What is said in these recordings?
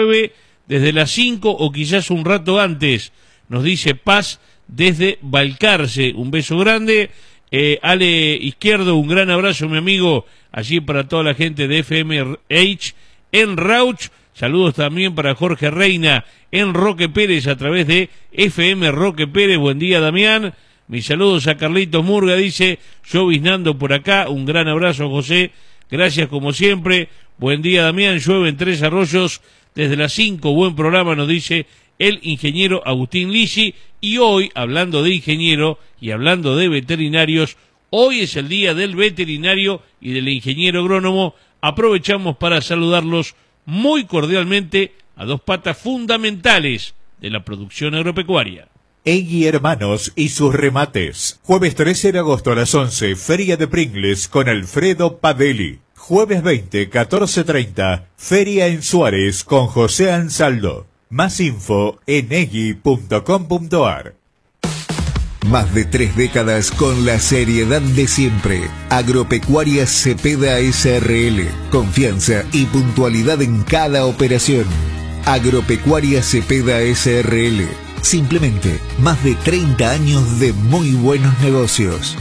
9 desde las 5 o quizás un rato antes, nos dice Paz desde Balcarce. Un beso grande. Ale Izquierdo, un gran abrazo, mi amigo, allí para toda la gente de FMH en Rauch. Saludos también para Jorge Reina en Roque Pérez a través de FM Roque Pérez. Buen día, Damián. Mis saludos a Carlitos Murga, dice, lloviznando por acá. Un gran abrazo, José. Gracias como siempre. Buen día, Damián. Llueve en Tres Arroyos desde las 5. Buen programa, nos dice el ingeniero Agustín Lisi. Y hoy, hablando de ingeniero y hablando de veterinarios, hoy es el día del veterinario y del ingeniero agrónomo. Aprovechamos para saludarlos muy cordialmente a dos patas fundamentales de la producción agropecuaria. Egui Hermanos y sus remates. Jueves 13 de agosto a las 11, Feria de Pringles con Alfredo Padelli. Jueves 20, 14:30, Feria en Suárez con José Ansaldo. Más info en egui.com.ar. Más de 3 décadas con la seriedad de siempre. Agropecuarias Cepeda SRL. Confianza y puntualidad en cada operación. Agropecuarias Cepeda SRL. Simplemente más de 30 años de muy buenos negocios.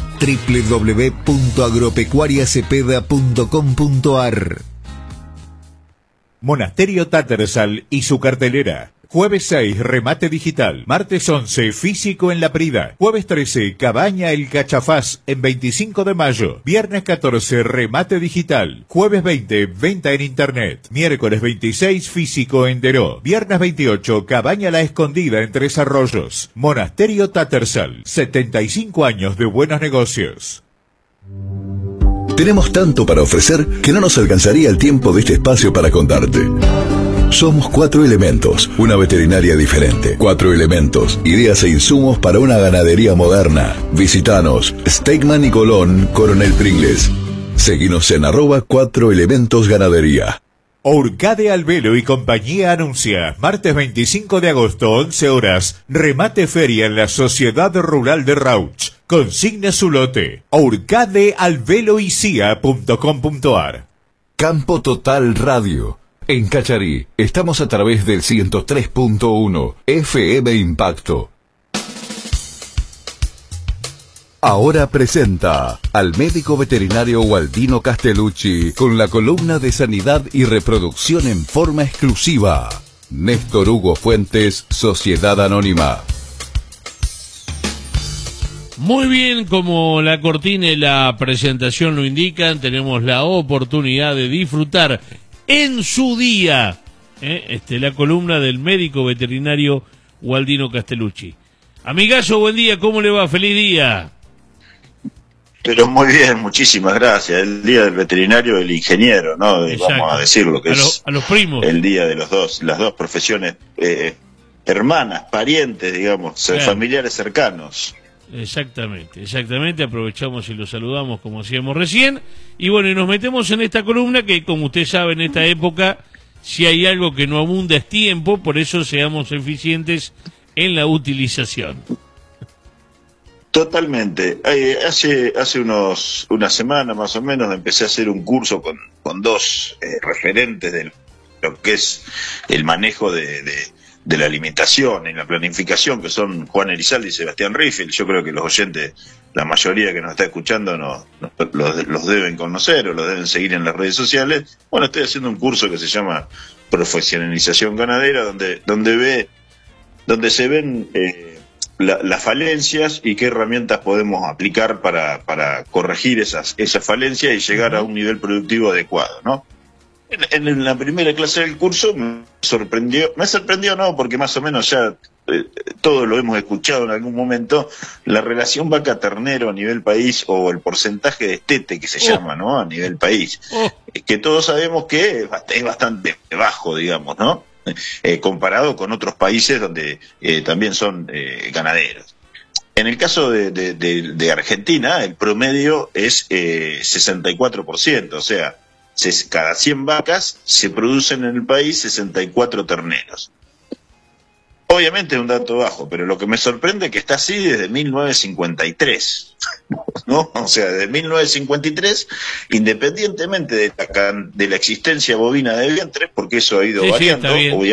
www.agropecuariacepeda.com.ar. Monasterio Tattersall y su cartelera. Jueves 6, remate digital. Martes 11, físico en La Prida. Jueves 13, Cabaña El Cachafaz en 25 de mayo. Viernes 14, remate digital. Jueves 20, venta en internet. Miércoles 26, físico en Deró. Viernes 28, Cabaña La Escondida en Tres Arroyos. Monasterio Tattersall, 75 años de buenos negocios. Tenemos tanto para ofrecer que no nos alcanzaría el tiempo de este espacio para contarte. Somos 4 Elementos, una veterinaria diferente. 4 Elementos, ideas e insumos para una ganadería moderna. Visítanos, Steakman y Colón, Coronel Pringles. Seguinos en @4Elementos Ganadería. Urcade Albelo y compañía anuncia, martes 25 de agosto, 11 horas, remate feria en la Sociedad Rural de Rauch. Consigne su lote. urcadealbeloycia.com.ar. Campo Total Radio. En Cacharí, estamos a través del 103.1 FM Impacto. Ahora presenta al médico veterinario Waldino Castellucci con la columna de sanidad y reproducción en forma exclusiva. Néstor Hugo Fuentes, Sociedad Anónima. Muy bien, como la cortina y la presentación lo indican, tenemos la oportunidad de disfrutar en su día la columna del médico veterinario Waldino Castellucci. Amigazo, buen día, ¿cómo le va? Feliz día. Pero muy bien, muchísimas gracias. El día del veterinario, del ingeniero, ¿no? Vamos a decirlo, que a los primos. El día de los dos, las dos profesiones hermanas, parientes, digamos, claro, familiares cercanos. Exactamente, aprovechamos y los saludamos como hacíamos recién, y bueno, y nos metemos en esta columna que, como usted sabe, en esta época, si hay algo que no abunda es tiempo, por eso seamos eficientes en la utilización. Totalmente. Hace una semana más o menos empecé a hacer un curso con dos referentes de lo que es el manejo de la alimentación y la planificación, que son Juan Elizalde y Sebastián Riffel. Yo creo que los oyentes, la mayoría que nos está escuchando, los deben conocer o los deben seguir en las redes sociales. Bueno, estoy haciendo un curso que se llama Profesionalización Ganadera, donde se ven las falencias y qué herramientas podemos aplicar para corregir esas falencias y llegar a un nivel productivo adecuado, ¿no? En la primera clase del curso me sorprendió no, porque más o menos ya todo lo hemos escuchado en algún momento, la relación vaca-ternero a nivel país, o el porcentaje de estete que se llama, ¿no? A nivel país, que todos sabemos que es bastante bajo, digamos, ¿no? Comparado con otros países donde también son ganaderos. En el caso de Argentina, el promedio es 64%, o sea, cada 100 vacas se producen en el país 64 terneros. Obviamente es un dato bajo, pero lo que me sorprende es que está así desde 1953, ¿no? O sea, desde 1953, independientemente de la existencia bovina de vientre, porque eso ha ido variando,